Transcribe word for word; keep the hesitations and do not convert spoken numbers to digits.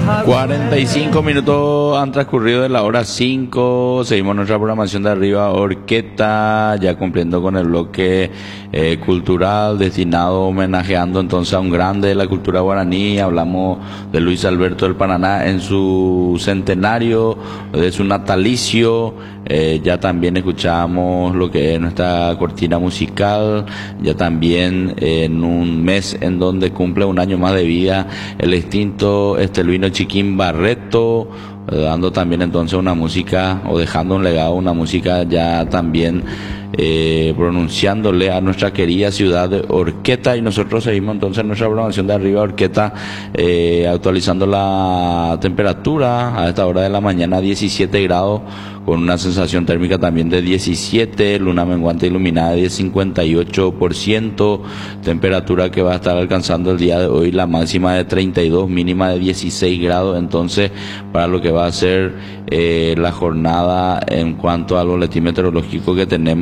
cuarenta y cinco minutos han transcurrido de la hora cinco. Seguimos nuestra programación de Arriba Orquesta, ya cumpliendo con el bloque eh, cultural destinado, homenajeando entonces a un grande de la cultura guaraní. Hablamos de Luis Alberto del Paraná en su centenario, de su natalicio. Eh, ya también escuchamos lo que es nuestra cortina musical, ya también eh, en un mes en donde cumple un año más de vida el extinto Estelvino Chiquín Barreto, eh, dando también entonces una música, o dejando un legado, una música ya también eh, pronunciándole a nuestra querida ciudad de Orqueta. Y nosotros seguimos entonces nuestra programación de Arriba Orqueta, eh, actualizando la temperatura a esta hora de la mañana, diecisiete grados, con una sensación térmica también de diecisiete, luna menguante iluminada de cincuenta y ocho por ciento, temperatura que va a estar alcanzando el día de hoy la máxima de treinta y dos, mínima de dieciséis grados. Entonces, para lo que va a ser eh, la jornada en cuanto al boletín meteorológico que tenemos